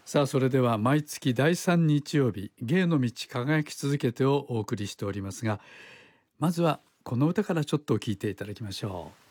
さあ、それでは毎月第3日曜日、芸の道輝き続けてをお送りしておりますが、まずはこの歌からちょっと聴いていただきましょう。